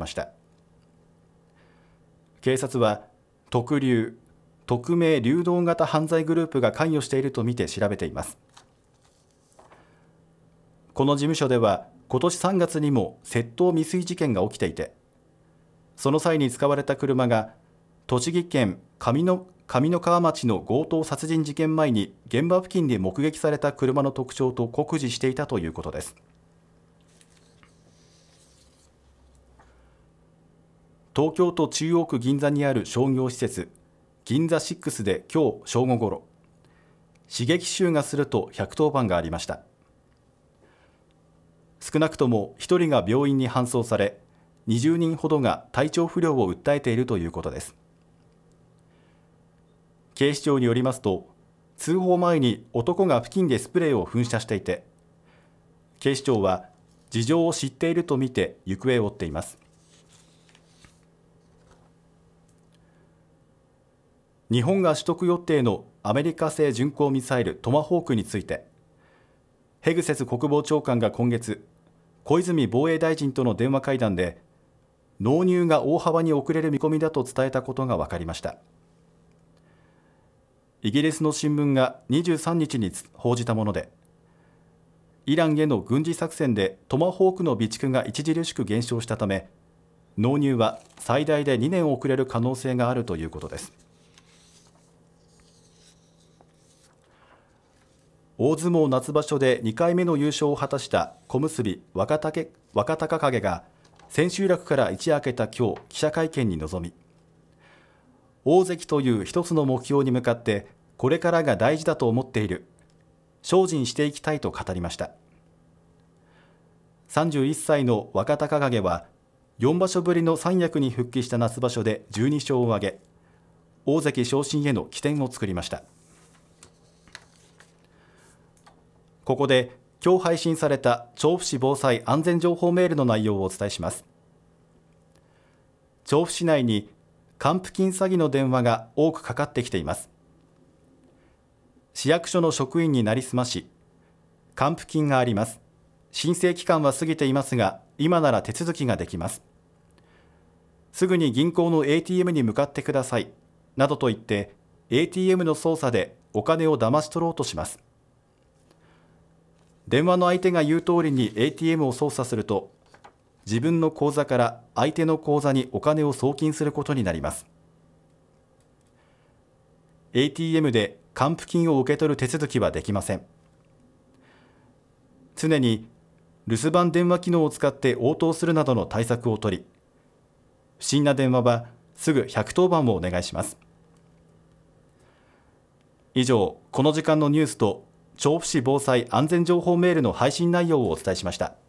ました。警察は特流、匿名流動型犯罪グループが関与しているとみて調べています。この事務所では今年3月にも窃盗未遂事件が起きていて、その際に使われた車が栃木県上三川町の強盗殺人事件前に現場付近で目撃された車の特徴と酷似していたということです。東京都中央区銀座にある商業施設銀座6で今日正午ごろ、刺激臭がすると110番がありました。少なくとも1人が病院に搬送され、20人ほどが体調不良を訴えているということです。警視庁によりますと、通報前に男が付近でスプレーを噴射していて、警視庁は事情を知っているとみて行方を追っています。日本が取得予定のアメリカ製巡航ミサイルトマホークについて、ヘグセス国防長官が今月、小泉防衛大臣との電話会談で、納入が大幅に遅れる見込みだと伝えたことが分かりました。イギリスの新聞が23日に報じたもので、イランへの軍事作戦でトマホークの備蓄が著しく減少したため、納入は最大で2年遅れる可能性があるということです。大相撲夏場所で2回目の優勝を果たした小結若隆景が千秋楽から一夜明けた今日、記者会見に臨み、大関という一つの目標に向かってこれからが大事だと思っている、精進していきたいと語りました。31歳の若隆景は4場所ぶりの三役に復帰した夏場所で12勝を挙げ、大関昇進への起点を作りました。ここで今日配信された調布市防災安全情報メールの内容をお伝えします。調布市内に還付金詐欺の電話が多くかかってきています。市役所の職員になりすまし、還付金があります。申請期間は過ぎていますが、今なら手続きができます。すぐに銀行の ATM に向かってください。などと言って、ATM の操作でお金を騙し取ろうとします。電話の相手が言う通りに ATM を操作すると、自分の口座から相手の口座にお金を送金することになります。ATM で還付金を受け取る手続きはできません。常に留守番電話機能を使って応答するなどの対策を取り、不審な電話はすぐ110番をお願いします。以上、この時間のニュースと調布市防災安全情報メールの配信内容をお伝えしました。